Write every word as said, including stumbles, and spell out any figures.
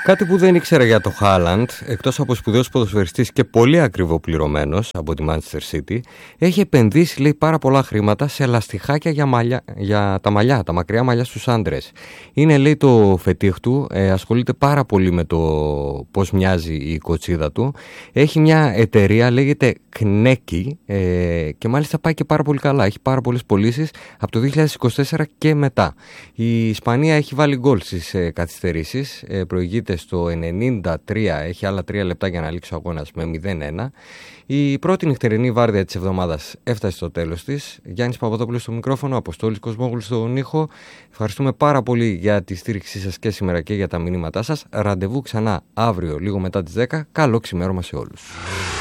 Κάτι που δεν ήξερα για το Χάλαντ, εκτός από σπουδαίος ποδοσφαιριστής και πολύ ακριβοπληρωμένος από τη Manchester City, έχει επενδύσει, λέει, πάρα πολλά χρήματα σε λαστιχάκια για, μαλλιά, για τα μαλλιά, τα μακριά μαλλιά στους άντρες. Είναι, λέει, το φετίχ του, ε, ασχολείται πάρα πολύ με το πώς μοιάζει η κοτσίδα του. Έχει μια εταιρεία, λέγεται Kneki, ε, και μάλιστα πάει και πάρα πολύ καλά. Έχει πάρα πολλές πωλήσεις από το δύο χιλιάδες είκοσι τέσσερα και μετά. Η Ισπανία έχει βάλει γκολ στις ε, καθυστερήσεις, ε, προηγείται στο ενενήντα τρία, έχει άλλα τρία λεπτά για να λήξει ο αγώνας με μηδέν ένα. Η πρώτη νυχτερινή βάρδια της εβδομάδας έφτασε στο τέλος της. Γιάννης Παπαδόπουλος στο μικρόφωνο, Αποστόλης Κοσμόγλου στον ήχο. Ευχαριστούμε πάρα πολύ για τη στήριξή σας και σήμερα και για τα μηνύματά σας. Ραντεβού ξανά αύριο λίγο μετά τις δέκα. Καλό ξημέρωμα σε όλους.